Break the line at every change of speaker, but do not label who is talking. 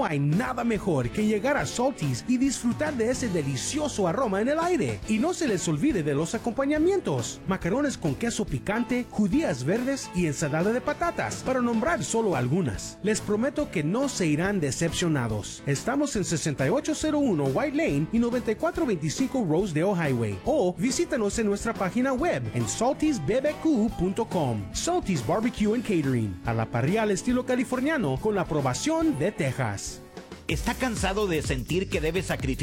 No hay nada mejor que llegar a Salty's y disfrutar de ese delicioso aroma en el aire. Y no se les olvide de los acompañamientos: macarrones con queso picante, judías verdes y ensalada de patatas, para nombrar solo algunas. Les prometo que no se irán decepcionados. Estamos en 6801 White Lane y 9425 Rosedale Highway. O visítanos en nuestra página web en saltysbbq.com. Salty's Barbecue and Catering, a la parrilla al estilo californiano con la aprobación de Texas.
¿Está cansado de sentir que debe sacrificar